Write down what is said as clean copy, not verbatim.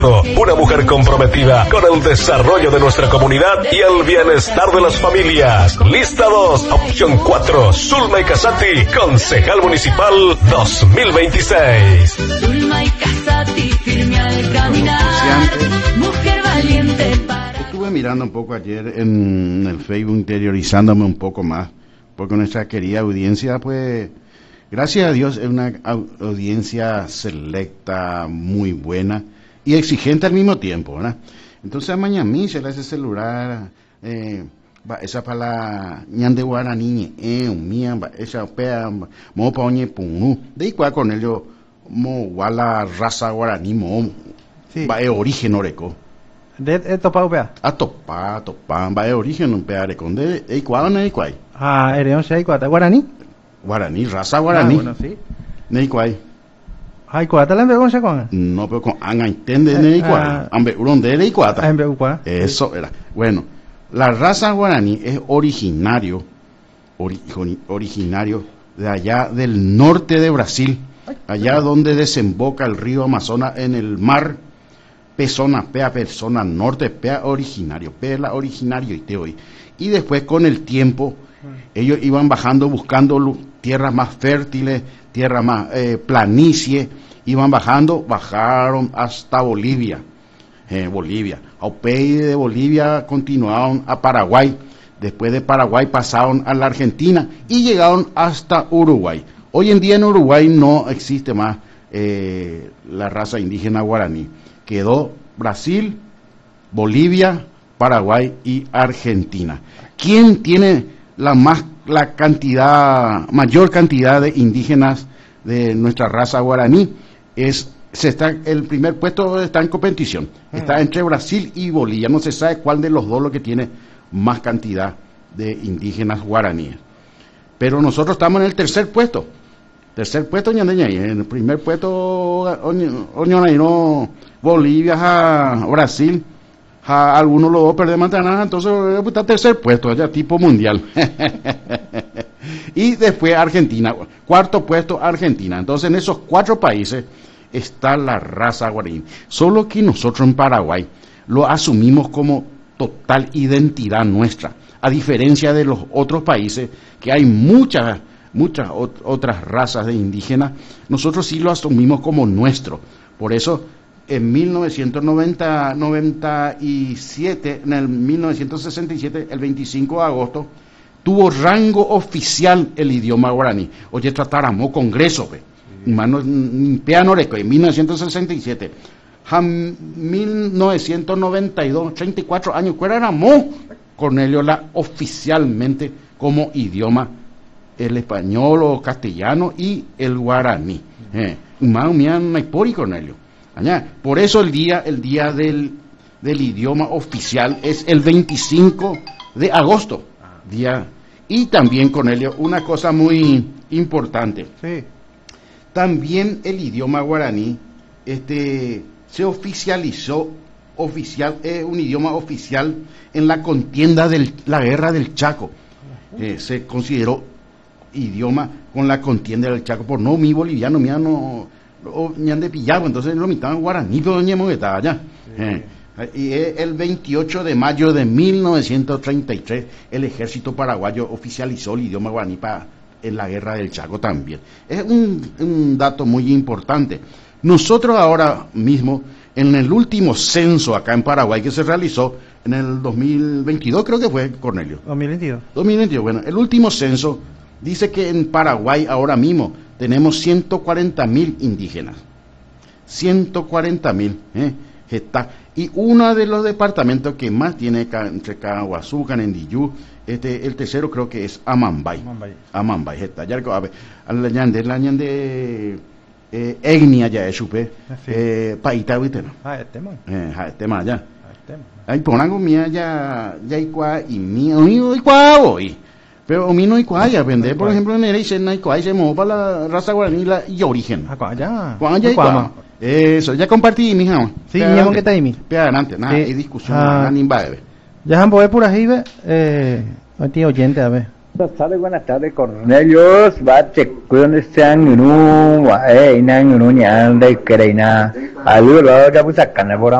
Una mujer comprometida con el desarrollo de nuestra comunidad y el bienestar de las familias. Lista 2, opción 4, Zulma y Casati, concejal municipal 2026. Zulma y Casati, firme al caminar, mujer valiente para... Estuve mirando un poco ayer en el Facebook, interiorizándome un poco más, porque nuestra querida audiencia, pues, gracias a Dios, es una audiencia selecta, muy buena y exigente al mismo tiempo, ¿verdad? Entonces mañana mí se le hace celular, esa para la ñande guaraní, mía, esa pea, mo pa oñe punu, de igual con ello, mo guala raza guaraní, mo, va origen oreco. De topa upea. A topa, va origen un pea oreco, de igual o no igual. Ah, ereon se igual, guaraní. Guaraní, raza guaraní. Bueno, sí. Ne igual. Ay, cuata la con se con. No, pero con anga entiende ne igual. Ambe uron de iguata. Ambe upa. Eso era. Bueno, la raza guaraní es originario de allá del norte de Brasil, allá donde desemboca el río Amazonas en el mar. Persona norte, pea originario, pela originario y te hoy. Y después con el tiempo ellos iban bajando buscando tierras más fértiles, tierras más planicie, iban bajaron hasta Bolivia. Aupey de Bolivia continuaron a Paraguay, después de Paraguay pasaron a la Argentina y llegaron hasta Uruguay. Hoy en día en Uruguay no existe más la raza indígena guaraní. Quedó Brasil, Bolivia, Paraguay y Argentina. ¿Quién tiene mayor cantidad de indígenas de nuestra raza guaraní? El primer puesto está en competición, está entre Brasil y Bolivia. No se sabe cuál de los dos lo que tiene más cantidad de indígenas guaraníes. Pero nosotros estamos en el tercer puesto. En el primer puesto, Bolivia, Brasil, algunos los dos perdemos nada, entonces está tercer puesto, allá tipo mundial. Y después Argentina, cuarto puesto Argentina. Entonces en esos 4 países está la raza guaraní. Solo que nosotros en Paraguay lo asumimos como total identidad nuestra, a diferencia de los otros países que hay muchas otras razas de indígenas. Nosotros sí lo asumimos como nuestro. Por eso en 1967, en el 1967, el 25 de agosto, tuvo rango oficial el idioma guaraní. Oye, trataramos congreso, mano peanoreco, en 1967. 1992, 34 años, éramos Cornelio la oficialmente como idioma el español o castellano y el guaraní. Cornelio. Por eso el día del idioma oficial es el 25 de agosto. Y también, Cornelio, una cosa muy importante. Sí. También el idioma guaraní se oficializó, un idioma oficial en la contienda de la guerra del Chaco. Se consideró idioma con la contienda del Chaco, por no mi boliviano, mi no ñan de pillado, entonces lo mitaban guaraní, pero ñemo que estaba allá. Y el 28 de mayo de 1933 el ejército paraguayo oficializó el idioma guaraní en la guerra del Chaco también. Es un dato muy importante. Nosotros ahora mismo, en el último censo acá en Paraguay que se realizó en el 2022, creo que fue, Cornelio. 2022, bueno, el último censo dice que en Paraguay ahora mismo tenemos 140.000 indígenas. 140.000, y uno de los departamentos que más tiene entre Caguazú, Canendillú, el tercero creo que es Amambay. Ya la ñande Egnia ya es supe, paita viste, ¿no? Tema ya. Ahí pongo mía ya icua y mío icua hoy. Pero a mí no hay cuaya, vender, por ejemplo, en el no hay cuaya, se mueve para la raza guaraní y origen. Cuaya y cuaya. Eso, ya compartí, mija. Sí, ya que está ahí, mi. Adelante, hay discusión, nada, ni va. Ya han podido por ahí, tiene oyente, a ver. Buenas tardes, Cornelius. Bache, ¿dónde están? Inang, Inuña, de Quereina. Algo, ya pues acá,